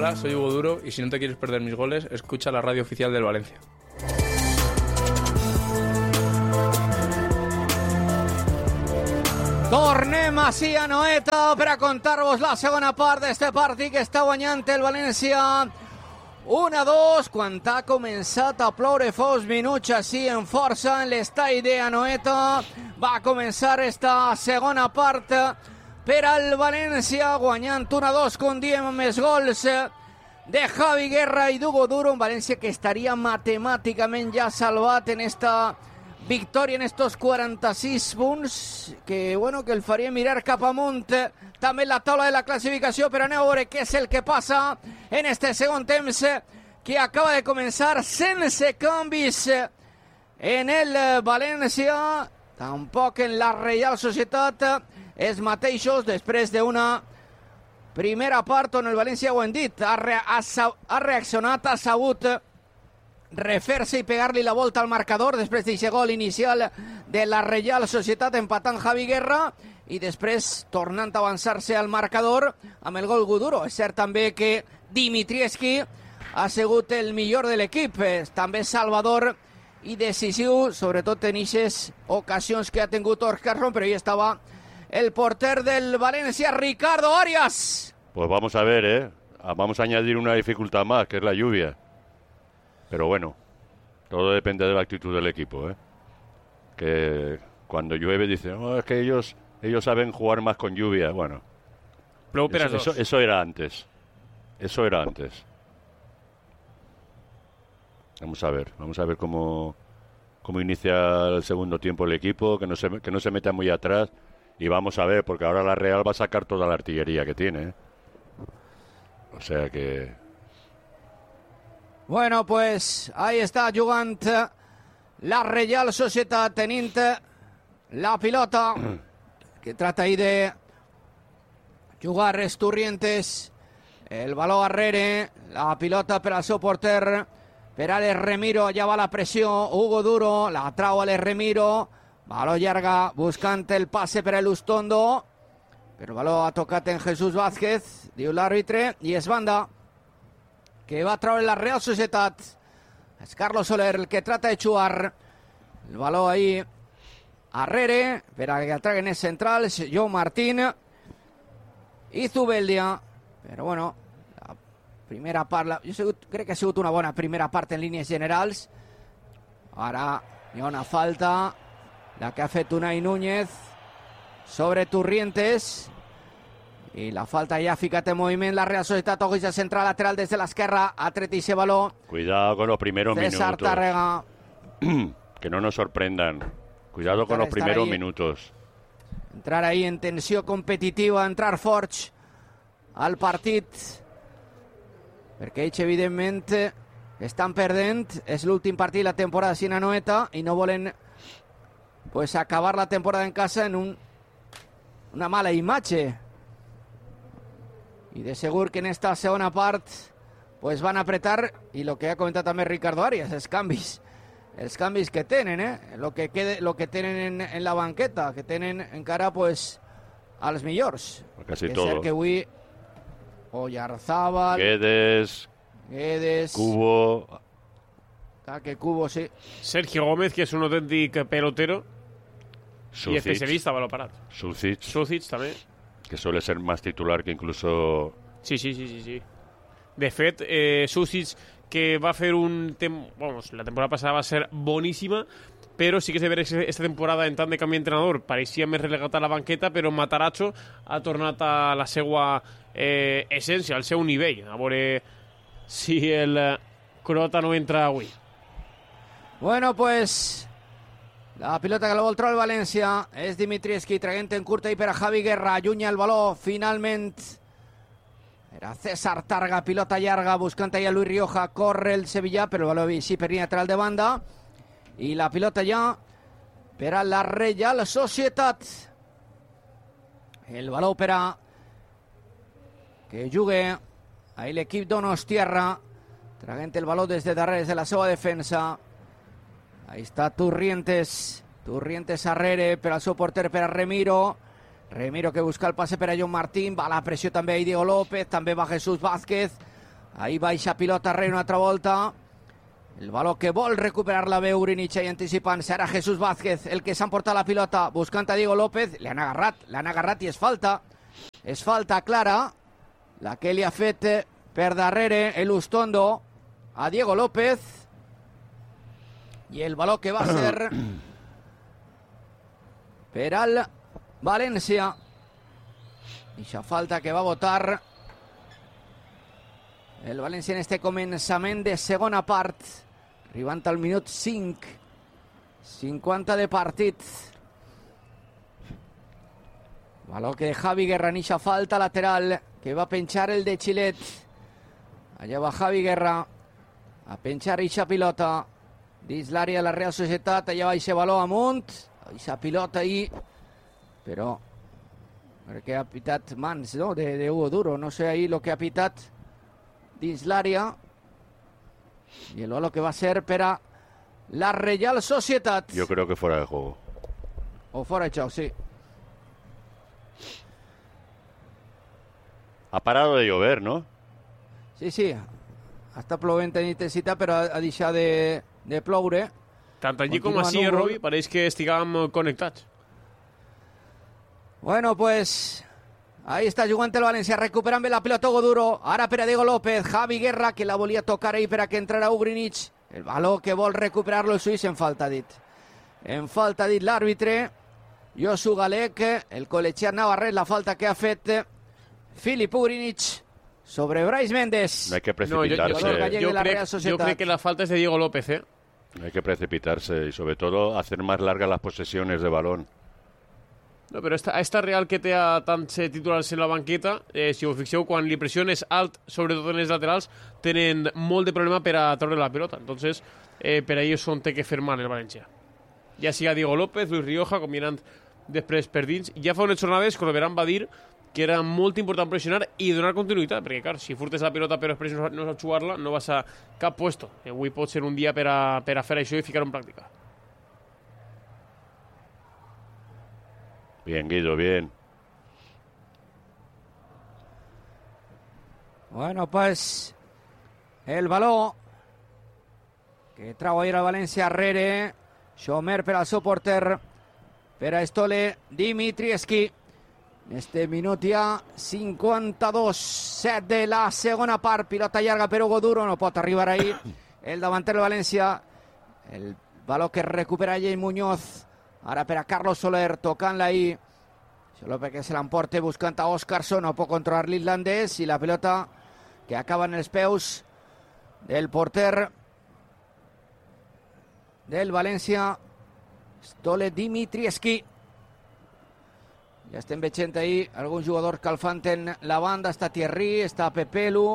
Hola, soy Hugo Duro y si no te quieres perder mis goles, escucha la radio oficial del Valencia. Tornem així a Noeta per a contar-vos la segona part d'este partit que està guanyant el València 1-2 quan ha començat a ploure fa uns minuts així en força en l'estadi de Anoeta. Va començar esta segona part per al València guanyant 1-2, com diem, amb els gols de Javi Guerra i d'Hugo Duro. Un València que estaria matemàticament ja salvat en esta victòria, en estos 46 punts, que bueno, que el faria mirar cap amunt també la taula de la classificació, però anem a veure què és el que passa en este segon temps que acaba de començar sense canvis en el València, tampoc en la Reial Societat, els mateixos després d'una primera part on el València, ho hem dit, ha reaccionat, ha sabut refer-se i pegar-li la volta al marcador després d'aquest gol inicial de la Reial Societat empatant Javi Guerra i després tornant a avançar-se al marcador amb el gol Guduro. És cert també que Dimitrievski ha sigut el millor de l'equip, també salvador i decisiu, sobretot en aquestes ocasions que ha tingut Óscar Ron, però ahí estava el porter del Valencia, Ricardo Arias. Pues vamos a ver, vamos a añadir una dificultad más, que es la lluvia. Pero bueno, todo depende de la actitud del equipo, que cuando llueve dicen, oh, es que ellos saben jugar más con lluvia. Bueno, eso era antes. Eso era antes. Vamos a ver cómo inicia el segundo tiempo el equipo, que no se meta muy atrás. Y vamos a ver, porque ahora la Real va a sacar toda la artillería que tiene. O sea que... Bueno, pues ahí està jugant la Reial Societat, tenint la pilota, que trata ahí de jugar Esturrientes, el baló arrere, la pilota per al seu porter, per Alex Remiro, allà va la pressió, Hugo Duro, la trau Alex Remiro, baló llarga, buscant el passe per a Lustondo, però el baló ha tocat en Jesús Vázquez, diu l'àrbitre, i és banda que va a traure la Real Societat. És Carlos Soler el que trata de jugar el baló ahí arrere per a que traguen els centrals, Joe Martín i Zubeldia. Però bueno, la primera part, crec que ha sigut una bona primera part en línies generals. Ara hi ha una falta, la que ha fet Unai Núñez sobre Turrientes. I la falta ja ha ficat en moviment la Real Societat. Oguilla central lateral des de l'esquerra, ha tret ese baló. Cuidado con los primeros César minutos. Tárrega. Que no nos sorprendan. Cuidado con los primeros minutos. Entrar ahí en tensió competitiva, entrar forts al partit, perquè ells evidentment estan perdent. És l'últim partit de la temporada sin Anoeta i no volen pues acabar la temporada en casa en una mala imatge. I de segur que en esta segona part pues van a apretar, i lo que ha comentat també Ricardo Arias, els canvis que tenen, lo que tenen en la banqueta, que tenen encara pues als millors. Casi és todo. cert que avui Oyarzábal, Guedes, Cubo, que Cubo, sí. Sergio Gómez, que és un autèntic pelotero Sucic, i especialista a baló parat. Sucic, també. que suele ser más titular que incluso... Sí. De fet, Sucic, que va fer la temporada passada va ser boníssima, però sí que és de veure que aquesta temporada, en tant de canvi d'entrenador, pareixia més relegat a la banqueta, però Matarazzo ha tornat a la seva essència, al seu nivell. A veure si el croata no entra avui. Bueno, pues la pilota que la vol treure el València és Dimitrievski, traient en curta i per a Javi Guerra, allunya el baló finalment. Era César Targa, pilota llarga, buscant allà Luis Rioja, corre el Sevilla, però el baló sí per línia lateral de banda. I la pilota ja per a la Reial Societat. El baló per a que jugue ahí l'equip Donostiarra, traient el baló des de darrere de la seva defensa. Ahí està Turrientes arrere per al seu porter, per a Remiro que busca el passe per a John Martín, va la pressió també a Diego López, també va Jesús Vázquez, Ahí baixa pilota rei una altra volta. El baló que vol recuperar la veu Ugrinich i anticipant. Serà Jesús Vázquez el que s'ha emportat la pilota buscant a Diego López. L'han agarrat i és falta. És falta clara la que li ha fet per darrere l'Ustondo a Diego López. I el baló que va ser per al València. Eixa falta que va votar el València en este començament de segona part. Arribant al minut 5. 50 de partit. Baló que Javi Guerra en eixa falta lateral que va penjar el de Xilet. Allà va Javi Guerra a penjar eixa pilota dins l'àrea de la Real Societat. Allà va eixe baló amunt. Eixa pilota ahí. Però perquè ha pitat mans, no?, de Hugo Duro. No sé ahí lo que ha pitat dins l'àrea. Y el balón que va a ser para la Real Sociedad. Yo creo que fuera de juego. O fuera de juego, sí. Ha parado de llover, ¿no? Sí. Està plovent en intensitat, però ha deixat de ploure. Tant allí Continua com així, núvol. Robi, pareix que estiguem connectats. Bueno, pues ahí está jugant el València, recuperant bé la pilota Hugo Duro, ara per a Diego López, Javi Guerra, que la volia tocar ahí per a que entrara Ugrinich, el baló que vol recuperar-lo el suís, en falta dit l'àrbitre, Josu Galec, el col·legiat navarrès, la falta que ha fet Filip Ugrinich sobre Brais Méndez. No hay que No, yo precipitarse. creo que la falta es de Diego López, ¿eh? No hay que precipitarse y sobre todo hacer más largas las posesiones de balón. No, però esta Real que té a tants titulars en la banqueta, si us fixeu, quan li pressiones alt, sobretot en els laterals, tenen molt de problema per a treure la pilota. Entonces, per ahí és on té que fer mal el València. Ja siga Diego López, Luis Rioja, combinant després per dins. Ja fa unes jornades, Corberán va dir que era molt important pressionar i donar continuïtat, perquè, clar, si furtes la pilota però després no saps jugar-la, no vas a cap puesto. Avui pot ser un dia per a fer això i ficar-ho en pràctica. Bien, Guido, bien. Bueno, pues el baló que trau ahir el València arrere. Xomer per al seu porter, per a Stole Dimitrievski. En este minut ja 52-7 de la segona part. Pilota llarga per Hugo Duro, no pot arribar ahí el davanter del València. El baló que recupera Jay Muñoz. Ara per a Carlos Soler, tocant-la ahí. Solo perquè se l'emporta buscant a Óscarson, no pot controlar l'islandès, i la pilota que acaba en els peus del porter del València, Stole Dimitrievski. Ja estem veient ahí alguns jugadors calfant en la banda. Està Thierry, està Pepelu,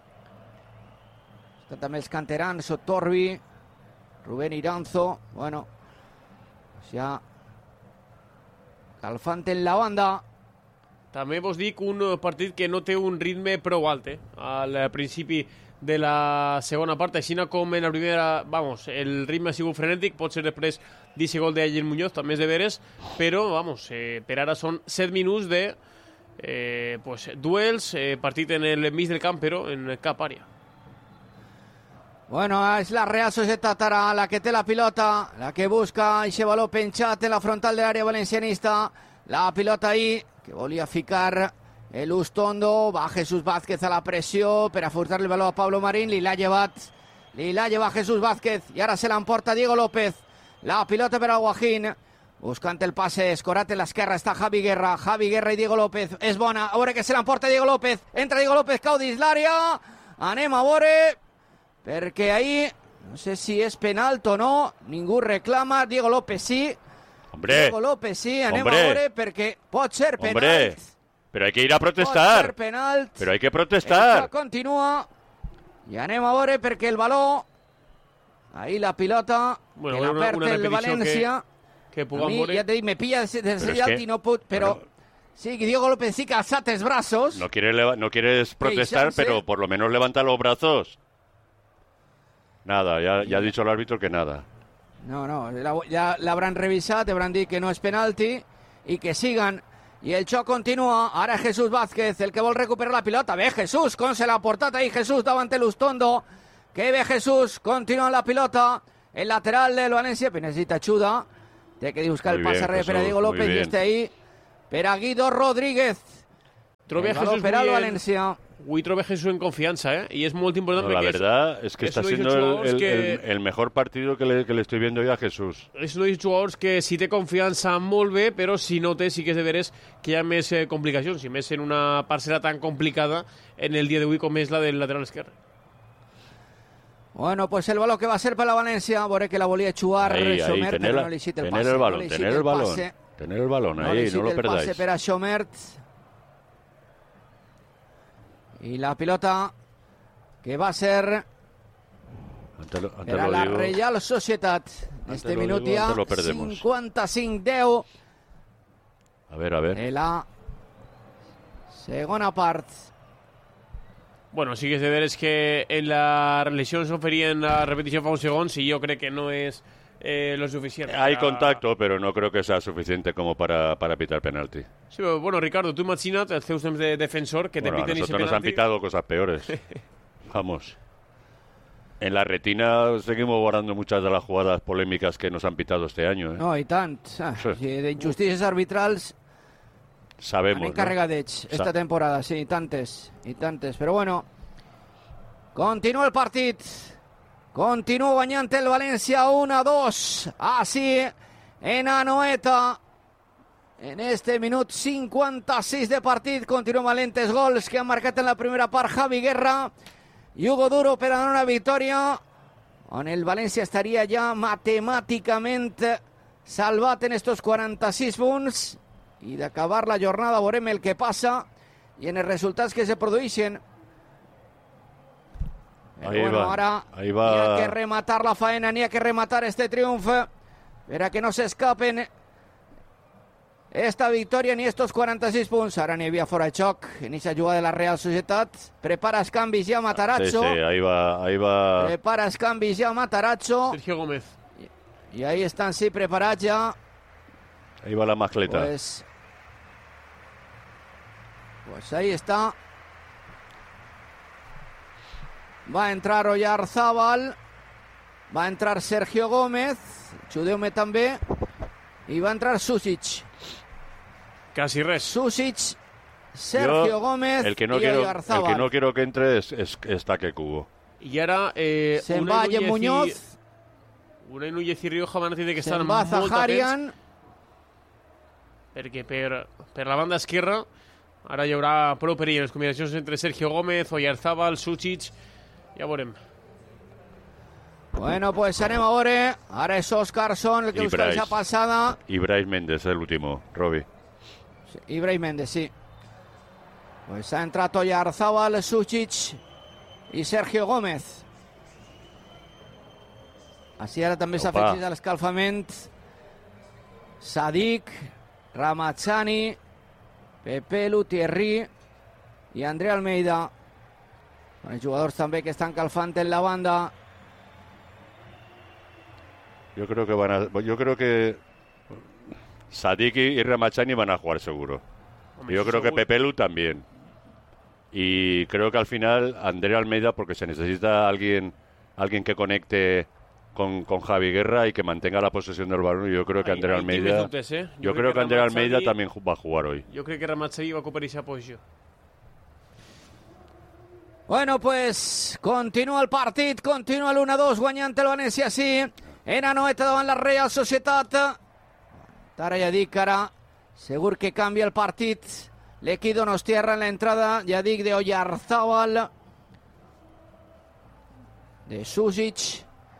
estan també els canterans, Sotorbi, Rubén Iranzo. Bueno, ja calfant en la banda. També vos dic un partit que no té un ritme prou alt, al principi de la segona part, així com en la primera, vamos, el ritme ha sigut frenètic, pot ser després d'aquest gol de Jay Muñoz, també és de veres, però, vamos, per ara són 7 minuts de duels, partit en el mig del camp, però en cap àrea. Bueno, és la Real Societat ara la que té la pilota, la que busca aquest baló penjat en la frontal de l'àrea valencianista. La pilota ahí, que volia ficar el Ustondo. Va Jesús Vázquez a la pressió per a furtar el baló a Pablo Marín. Li l'ha llevat Jesús Vázquez i ara se l'emporta Diego López. La pilota per a Guajín, buscant el passe escorat en l'esquerra. Està Javi Guerra i Diego López. És bona, a veure que se l'emporta Diego López. Entra Diego López, cau dins l'àrea. Anem a veure, perquè ahí no sé si és penalt o no, ningú reclama. Diego López sí. Hombre, Diego López sí, anem a veure perquè pot ser penalt. Hombre, pero hay que ir a protestar. Pot ser penalt. Pero hay que protestar. Això continua i anem a veure perquè el baló, ahí la pilota, Bueno, que la perd una el repetició València. que A puguem mi, veure. ja te dic, me pilla des Pero es allà que- i no puc, però bueno. sí, Diego López sí que ha alçat els braços. No quieres protestar, chance. pero por lo menos levanta los brazos. Nada, ya ha dicho el árbitro que nada. No, ja l'hauran revisat, hauran dit que no és penalti i que siguen i el xoc continua. Ara Jesús Vázquez, el que vol recuperar la pilota. Bé Jesús, com se l'ha portat ahí Jesús davant l'Ustondo. Que bé Jesús, continua la pilota. El lateral del València, però necessita ajuda. Té que buscar el passe per a Diego López i este ahí per a Guido Rodríguez. Trobe el valor per al València. Avui trobe Jesús en confianza, y es muy importante. No, la verdad es que está siendo el mejor partido que le estoy viendo ya a Jesús. És un dels jugadors que si té confiança molt bé, però si no té sí que és de veres que hi ha més complicacions, i més en una parcel·la tan complicada en el dia d'avui com és la del lateral esquerre. Bueno, pues el balón que va a ser para la Valencia, veuré que la volía chuar Schomert, pero no le hiciste el pase. Tener el balón ahí, no lo perdáis. Pase para Schomert. Y la pelota que va a ser para la Real Societat. Este minuto ya 55-10. A ver. En la segona part. Bueno, sí que és de veres que en la lesió s'oferien la repetició fa un segons i jo crec que no és lo suficiente. Hay contacto, pero no creo que sea suficiente como para pitar penalti. Sí, pero bueno, Ricardo, tú imagina't els teus temps de defensor que te piten ese penalti. A nosotros nos han pitado cosas peores. Vamos. En la retina seguimos guardando muchas de las jugadas polémicas que nos han pitado este año. No, i tant. De injustícies arbitrals sabemos, han encarregadets esta temporada, sí, i tantes. Però bueno, continua el partit. Continua guanyant el València 1-2. Així, en Anoeta. En este minut 56 de partit. Continuen valentes gols que han marcat en la primera part Javi Guerra i Hugo Duro per a donar una victòria on el València estaria ja matemàticament salvat en estos 46 punts i d'acabar la jornada veurem el que passa i en els resultats que se produeixen. Ahora ahí va. N'hi ha que rematar la faena, n'hi ha que rematar este triunfo para que no se escapen esta victòria ni estos 46 punts. Ara n'hi havia fora de xoc en aquesta jugada de la Real Societat. Prepara els canvis ja Matarazzo. Sí, ahí va. Prepara els canvis ja Matarazzo. Sergio Gómez. I ahí estan, sí, preparats ja. Ahí va la mascleta. Pues ahí está. Va a entrar Oyarzábal. Va a entrar Sergio Gómez. Xudeu-me també. I va a entrar Susic. Casi res. Susic, Sergio Gómez y Oyarzábal. El que no quiero que entre es Taque Cubo. Y ahora se'n va Yen Muñoz. Unai Núñez i Rioja van a dir que estan se'n va Zaharian. Perquè per la banda esquerra ara hi haurà prou perill en les combinacions entre Sergio Gómez, Oyarzábal, Susic. Ja veurem. Bueno, pues anem a veure. Ara és Oscarson el que busca esa passada. Y Brais Méndez, el último, Robi. Sí, y Brais Méndez, sí. Pues ha entrat Oyarzábal, Susic i Sergio Gómez. Així ara també s'ha afegit a l'escalfament Sadik, Ramazzani, Pepe Lutierri i André Almeida. Els jugadors també que estan calfant en la banda. Yo creo que Sadik y Ramazzani van a jugar seguro. Hombre, yo creo que Pepe Lu también. Y creo que al final André Almeida, porque se necesita alguien que conecte con Javi Guerra y que mantenga la posesión del balón. Yo creo que André Almeida, yo creo que André Almeida también va a jugar hoy. Yo creo que Ramazzani va a ocupar esa posición. Bueno, pues continua el partit, continua l'1-2 guanyant el València, sí. En Anoeta davant la Real Societat. Ara ja dic, ara segur que canvia el partit. L'equip donostiarra en la entrada, ja dic, de Oyarzábal, de Susic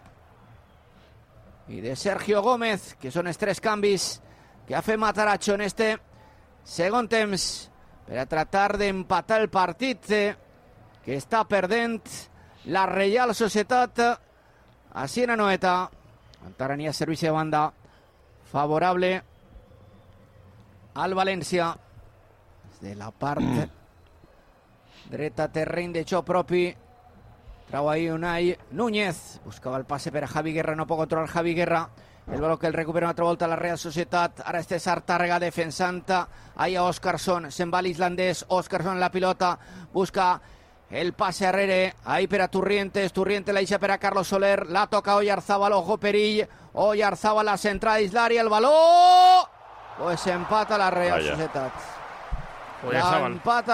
i de Sergio Gómez, que són els tres canvis que ha fet Matarazzo en este segon temps per a tratar d'empatar el partit que està perdent la Real Societat així en Anoeta. Encara n'hi ha servici de banda favorable al València. Des de la part dreta, terreny de joc propi. Trau ahí Unai Núñez. Buscava el passe per a Javi Guerra. No pot controlar Javi Guerra. El baló que el recupera una altra volta la Real Societat. Ara és César Tàrrega defensant-te. Ahí a Óscarsson, se'n va l'islandès. Óscarsson la pilota, busca el pase arrere, ahí per a Turrientes la deixa per a Carlos Soler, la toca Oyarzábal, ojo perill, Oyarzábal la centrada d'Islari, el baló, pues empata la Real Societat. Oyarzábal. Empata